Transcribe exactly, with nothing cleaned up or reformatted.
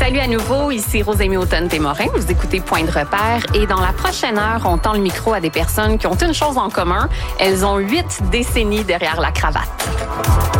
Salut à nouveau, ici Rosémie Automne-Témorin. Vous écoutez Point de repère et dans la prochaine heure, on tend le micro à des personnes qui ont une chose en commun. Elles ont huit décennies derrière la cravate.